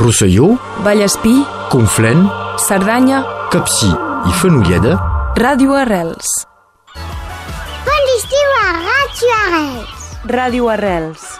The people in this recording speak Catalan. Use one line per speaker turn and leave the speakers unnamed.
Rosselló,
Vallespí,
Conflent,
Cerdanya,
Capcir i Fenolleda.
Ràdio Arrels.
Bon estiu a Ràdio Arrels.
Ràdio Arrels.